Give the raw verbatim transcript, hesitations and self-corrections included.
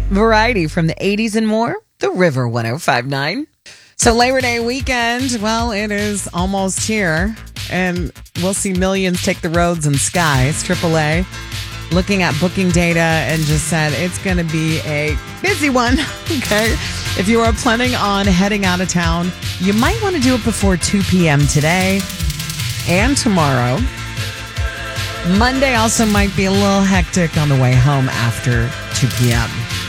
Variety from the eighties and more. The River one oh five point nine. So Labor Day weekend, well, it is almost here. And we'll see millions take the roads and skies. triple A looking at booking data and just said it's going to be a busy one. Okay. If you are planning on heading out of town, you might want to do it before two p.m. today and tomorrow. Monday also might be a little hectic on the way home after two p.m.